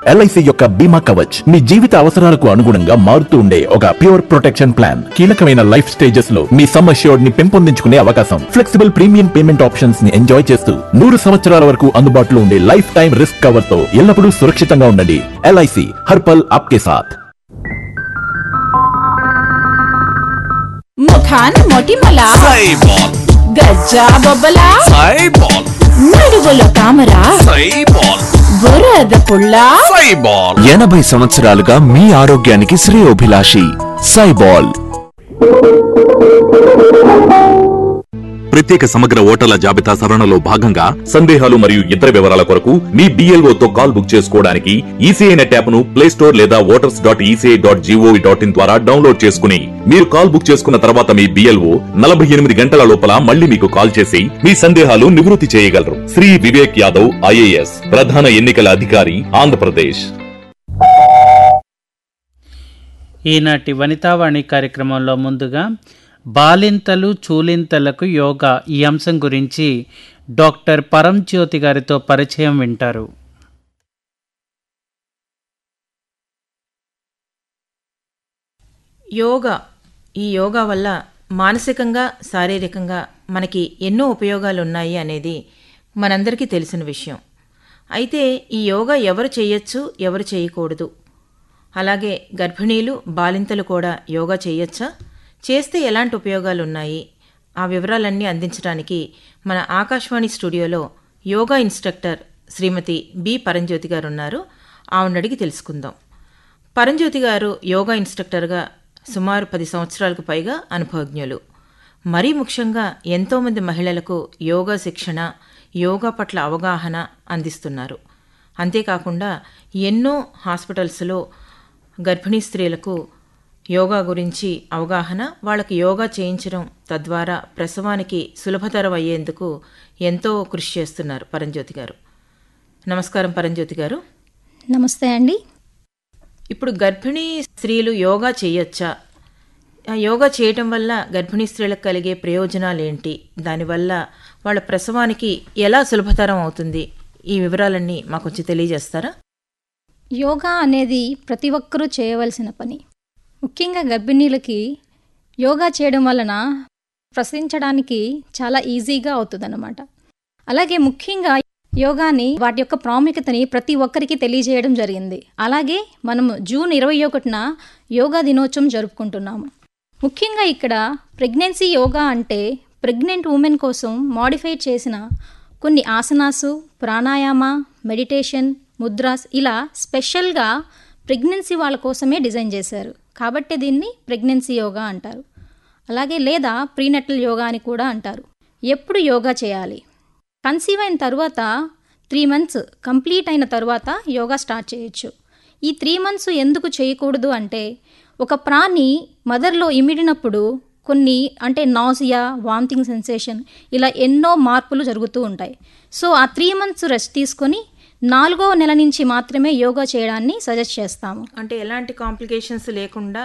LIC యొక్క బీమా కవచ్ మీ జీవిత అవసరాలకు అనుగుణంగా మారుతూ ఉండే ఒక ప్యూర్ ప్రొటెక్షన్ ప్లాన్. కీలకమైన లైఫ్ స్టేజెస్ లో మీ సమ్ అష్యూర్డ్ ని పెంపొందించుకునే అవకాశం, ఫ్లెక్సిబుల్ ప్రీమియం పేమెంట్ ఆప్షన్స్ ని ఎంజాయ్ చేస్తూ 100 సంవత్సరాల వరకు అందుబాటులో ఉండే లైఫ్ టైం రిస్క్ కవర్ తో ఎల్లప్పుడూ సురక్షితంగా ఉండండి. ఎల్ఐసి హర్ పల్ ఆప్కే సాథ్. ముఖాన మొటిమల సైబాల్, గజ్జా బొబ్బల సైబాల్, నడువులో తామర సైబాల్, బురద పుల్ల సైబాల్. 80 సంవత్సరాలుగా మీ ఆరోగ్యానికి శ్రేయోభిలాషి సైబాల్. ప్రత్యేక సమగ్ర ఓటర్ల జాబితా సవరణలో భాగంగా సందేహాలు మరియు ఇతర వివరాల కొరకు మీ BLO తో కాల్ బుక్ చేసుకోవడానికి ఈసీఐ నెట్ యాప్ ను ప్లే స్టోర్ లేదా voters.eci.gov.in ద్వారా డౌన్లోడ్ చేసుకుని మీరు కాల్ బుక్ చేసుకున్న తర్వాత మీ BLO 48 గంటల లోపల మళ్ళీ మీకు కాల్ చేసి మీ సందేహాలు నివృత్తి చేయగలరు. శ్రీ వివేక్ యాదవ్ IAS, ప్రధాన ఎన్నికల అధికారి, ఆంధ్రప్రదేశ్. ఈనాటి వనితావాణి కార్యక్రమంలో ముందుగా బాలింతలు చూలింతలకు యోగా ఈ అంశం గురించి డాక్టర్ పరంజ్యోతి గారితో పరిచయం వింటారు. ఈ యోగా వల్ల మానసికంగా శారీరకంగా మనకి ఎన్నో ఉపయోగాలు ఉన్నాయి అనేది మనందరికీ తెలిసిన విషయం. అయితే ఈ యోగా ఎవరు చేయొచ్చు, ఎవరు చేయకూడదు, అలాగే గర్భిణీలు బాలింతలు కూడా యోగా చేయొచ్చా, చేస్తే ఎలాంటి ఉపయోగాలు ఉన్నాయి, ఆ వివరాలన్నీ అందించడానికి మన ఆకాశవాణి స్టూడియోలో యోగా ఇన్స్ట్రక్టర్ శ్రీమతి బి పరంజ్యోతి గారు ఉన్నారు. ఆవిడని అడిగి తెలుసుకుందాం. పరంజ్యోతి గారు యోగా ఇన్స్ట్రక్టర్గా సుమారు 10 సంవత్సరాలకు పైగా అనుభవజ్ఞులు. మరీ ముఖ్యంగా ఎంతోమంది మహిళలకు యోగా శిక్షణ, యోగా పట్ల అవగాహన అందిస్తున్నారు. అంతేకాకుండా ఎన్నో హాస్పిటల్స్లో గర్భిణీ స్త్రీలకు యోగా గురించి అవగాహన, వాళ్ళకి యోగా చేయించడం, తద్వారా ప్రసవానికి సులభతరం అయ్యేందుకు ఎంతో కృషి చేస్తున్నారు పరంజ్యోతి గారు. నమస్కారం పరంజ్యోతి గారు. నమస్తే అండి. ఇప్పుడు గర్భిణీ స్త్రీలు యోగా చేయొచ్చా, యోగా చేయటం వల్ల గర్భిణీ స్త్రీలకు కలిగే ప్రయోజనాలు ఏంటి, దానివల్ల వాళ్ళ ప్రసవానికి ఎలా సులభతరం అవుతుంది, ఈ వివరాలన్నీ మాకు కొంచెం తెలియజేస్తారా? యోగా అనేది ప్రతి ఒక్కరూ చేయవలసిన పని. ముఖ్యంగా గర్భిణీలకి యోగా చేయడం వలన ప్రసవించడానికి చాలా ఈజీగా అవుతుందన్నమాట. అలాగే ముఖ్యంగా యోగాని వాటి యొక్క ప్రాముఖ్యతని ప్రతి ఒక్కరికి తెలియజేయడం జరిగింది. అలాగే మనము జూన్ 21న యోగా దినోత్సవం జరుపుకుంటున్నాము. ముఖ్యంగా ఇక్కడ ప్రెగ్నెన్సీ యోగా అంటే ప్రెగ్నెంట్ ఉమెన్ కోసం మాడిఫై చేసిన కొన్ని ఆసనాసు, ప్రాణాయామ, మెడిటేషన్, ముద్రాస్ ఇలా స్పెషల్గా ప్రెగ్నెన్సీ వాళ్ళ కోసమే డిజైన్ చేశారు. కాబట్టి దీన్ని ప్రెగ్నెన్సీ యోగా అంటారు. అలాగే లేదా ప్రీనటల్ యోగా అని కూడా అంటారు. ఎప్పుడు యోగా చేయాలి? కన్సీవ్ అయిన తర్వాత 3 months కంప్లీట్ అయిన తర్వాత యోగా స్టార్ట్ చేయొచ్చు. ఈ 3 months ఎందుకు చేయకూడదు అంటే, ఒక ప్రాణి మదర్లో ఇమిడినప్పుడు కొన్ని అంటే నాసియా, వామిటింగ్ సెన్సేషన్ ఇలా ఎన్నో మార్పులు జరుగుతూ ఉంటాయి. సో ఆ 3 months రెస్ట్ తీసుకొని 4వ నెల నుంచి మాత్రమే యోగా చేయడాన్ని సజెస్ట్ చేస్తాము. అంటే ఎలాంటి కాంప్లికేషన్స్ లేకుండా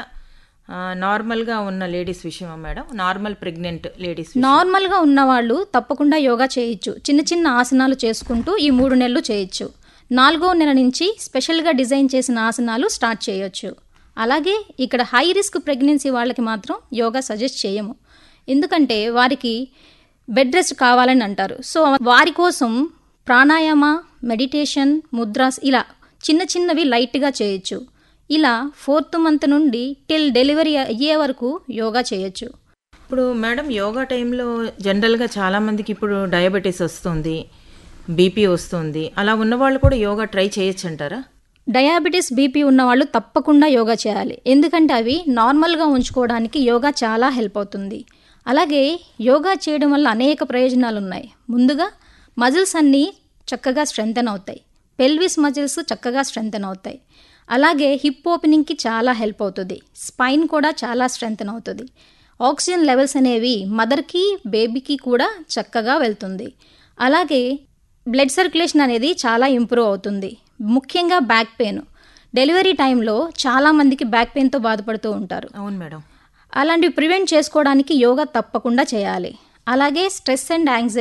నార్మల్గా ఉన్న లేడీస్ విషయమా మేడం? నార్మల్ ప్రెగ్నెంట్ లేడీస్, నార్మల్గా ఉన్నవాళ్ళు తప్పకుండా యోగా చేయొచ్చు. చిన్న చిన్న ఆసనాలు చేసుకుంటూ ఈ 3 నెలలు చేయొచ్చు. 4వ నెల నుంచి స్పెషల్గా డిజైన్ చేసిన ఆసనాలు స్టార్ట్ చేయొచ్చు. అలాగే ఇక్కడ హై రిస్క్ ప్రెగ్నెన్సీ వాళ్ళకి మాత్రం యోగా సజెస్ట్ చేయము. ఎందుకంటే వారికి బెడ్ రెస్ట్ కావాలని అంటారు. సో వారి కోసం ప్రాణాయామ, మెడిటేషన్, ముద్రాస్ ఇలా చిన్న చిన్నవి లైట్గా చేయొచ్చు. ఇలా 4th month నుండి టిల్ డెలివరీ అయ్యే వరకు యోగా చేయొచ్చు. ఇప్పుడు మేడం యోగా టైంలో జనరల్గా చాలామందికి ఇప్పుడు డయాబెటీస్ వస్తుంది, బీపీ వస్తుంది, అలా ఉన్నవాళ్ళు కూడా యోగా ట్రై చేయొచ్చు అంటారా? డయాబెటీస్, బీపీ ఉన్నవాళ్ళు తప్పకుండా యోగా చేయాలి. ఎందుకంటే అవి నార్మల్గా ఉంచుకోవడానికి యోగా చాలా హెల్ప్ అవుతుంది. అలాగే యోగా చేయడం వల్ల అనేక ప్రయోజనాలు ఉన్నాయి. ముందుగా మజిల్స్ అన్నీ చక్కగా స్ట్రెంథెన్ అవుతాయి. పెల్విస్ మజిల్స్ చక్కగా స్ట్రెంథెన్ అవుతాయి. అలాగే హిప్ ఓపెనింగ్కి చాలా హెల్ప్ అవుతుంది. స్పైన్ కూడా చాలా స్ట్రెంథెన్ అవుతుంది. ఆక్సిజన్ లెవెల్స్ అనేవి మదర్కి, బేబీకి కూడా చక్కగా వెళ్తుంది. అలాగే బ్లడ్ సర్క్యులేషన్ అనేది చాలా ఇంప్రూవ్ అవుతుంది. ముఖ్యంగా బ్యాక్ పెయిన్, డెలివరీ టైంలో చాలామందికి బ్యాక్ పెయిన్తో బాధపడుతూ ఉంటారు. అవును మేడం. అలాంటివి ప్రివెంట్ చేసుకోవడానికి యోగా తప్పకుండా చేయాలి. అలాగే స్ట్రెస్ అండ్ యాంగ్జైటీ